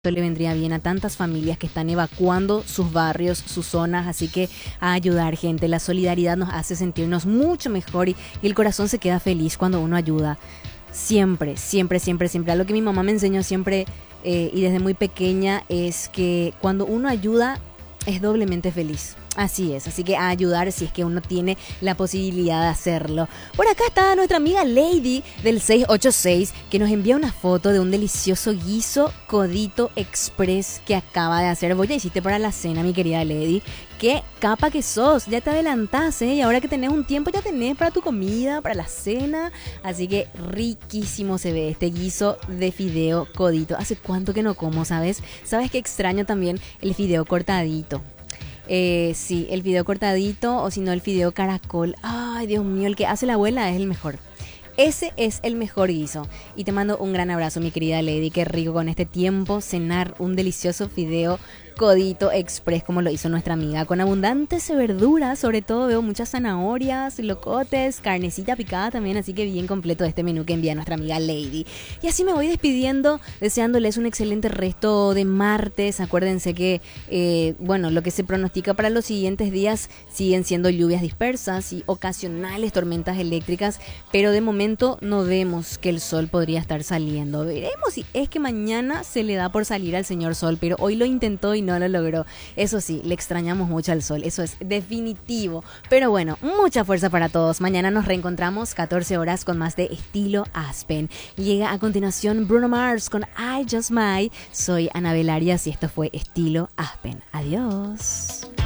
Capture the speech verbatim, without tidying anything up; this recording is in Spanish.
le vendría bien a tantas familias que están evacuando sus barrios, sus zonas, así que a ayudar, gente. La solidaridad nos hace sentirnos mucho mejor y, y el corazón se queda feliz cuando uno ayuda. Siempre, siempre, siempre, siempre. Algo que mi mamá me enseñó siempre eh, y desde muy pequeña es que cuando uno ayuda es doblemente feliz. Así es, así que a ayudar si es que uno tiene la posibilidad de hacerlo. Por acá está nuestra amiga Lady del seis ocho seis que nos envía una foto de un delicioso guiso codito express que acaba de hacer. Vos ya hiciste para la cena, mi querida Lady. Qué capa que sos, ya te adelantás, ¿eh? Y ahora que tenés un tiempo ya tenés para tu comida, para la cena. Así que riquísimo se ve este guiso de fideo codito. ¿Hace cuánto que no como, sabes? ¿Sabes qué extraño también? El fideo cortadito. Eh, sí, el fideo cortadito o si no el fideo caracol. Ay, Dios mío, el que hace la abuela es el mejor. Ese es el mejor guiso. Y te mando un gran abrazo, mi querida Lady. Qué rico con este tiempo cenar un delicioso fideo codito express como lo hizo nuestra amiga. Con abundantes verduras, sobre todo veo muchas zanahorias, locotes, carnecita picada también. Así que bien completo este menú que envía nuestra amiga Lady. Y así me voy despidiendo, deseándoles un excelente resto de martes. Acuérdense que, eh, bueno, lo que se pronostica para los siguientes días siguen siendo lluvias dispersas y ocasionales tormentas eléctricas. Pero de momento no vemos que el sol podría estar saliendo. Veremos si es que mañana se le da por salir al señor sol, pero hoy lo intentó y no lo logró. Eso sí, le extrañamos mucho al sol, eso es definitivo. Pero bueno, mucha fuerza para todos. Mañana nos reencontramos catorce horas con más de Estilo Aspen. Llega a continuación Bruno Mars con I Just Might. Soy Anabel Arias y esto fue Estilo Aspen. Adiós.